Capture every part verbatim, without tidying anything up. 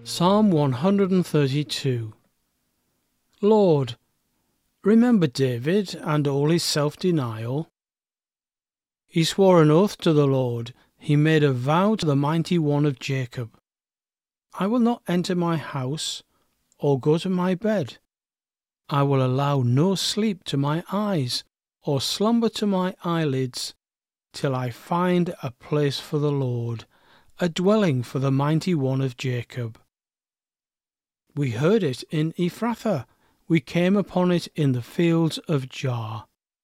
Psalm one hundred thirty-two. Lord, remember David and all his self-denial. He swore an oath to the Lord, he made a vow to the mighty one of Jacob. I will not enter my house, or go to my bed. I will allow no sleep to my eyes, or slumber to my eyelids, till I find a place for the Lord, a dwelling for the mighty one of Jacob. We heard it in Ephrathah, we came upon it in the fields of Jaar.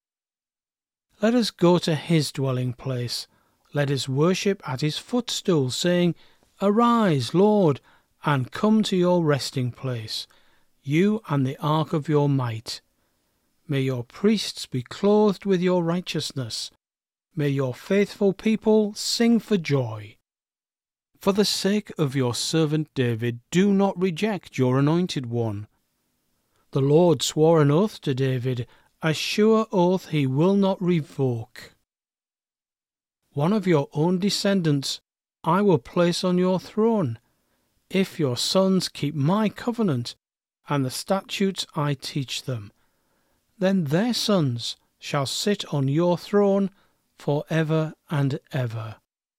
Let us go to his dwelling place, let us worship at his footstool, saying, Arise, Lord, and come to your resting place, you and the ark of your might. May your priests be clothed with your righteousness. May your faithful people sing for joy. For the sake of your servant David, do not reject your anointed one. The Lord swore an oath to David, a sure oath he will not revoke. One of your own descendants I will place on your throne, if your sons keep my covenant and the statutes I teach them. Then their sons shall sit on your throne for ever and ever.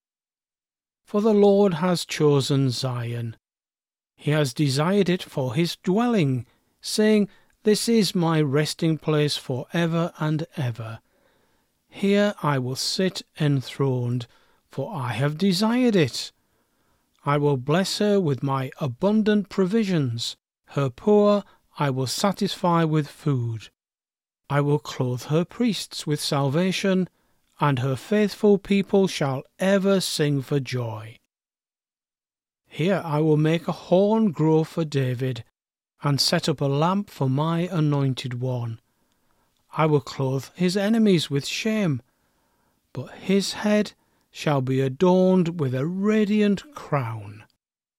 For the Lord has chosen Zion. He has desired it for his dwelling, saying, This is my resting place for ever and ever. Here I will sit enthroned, for I have desired it. I will bless her with my abundant provisions. Her poor I will satisfy with food. I will clothe her priests with salvation, and her faithful people shall ever sing for joy. Here I will make a horn grow for David, and set up a lamp for my anointed one. I will clothe his enemies with shame, but his head shall be adorned with a radiant crown.